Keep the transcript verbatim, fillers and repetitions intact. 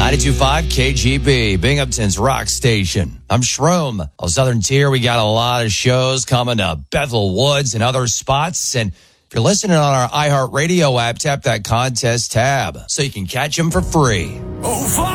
ninety-two point five K G B, Binghamton's rock station. I'm Shroom. On Southern Tier, we got a lot of shows coming to Bethel Woods and other spots. And if you're listening on our iHeartRadio app, tap that contest tab so you can catch them for free. Oh,